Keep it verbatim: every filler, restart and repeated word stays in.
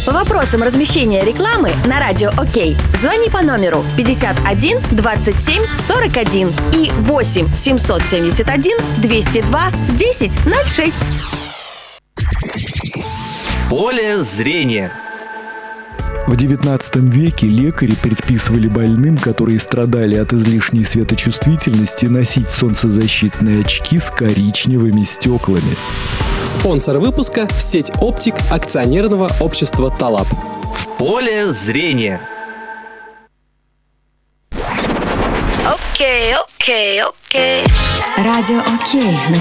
По вопросам размещения рекламы на радио ОК звони по номеру пятьдесят один двадцать семь сорок один и восемь семьсот семьдесят один двести два десять ноль шесть. Поле зрения. В девятнадцатом веке лекари предписывали больным, которые страдали от излишней светочувствительности, носить солнцезащитные очки с коричневыми стеклами. Спонсор выпуска – сеть оптик акционерного общества «Талаб». В поле зрения. Окей, окей, окей. Радио ОК.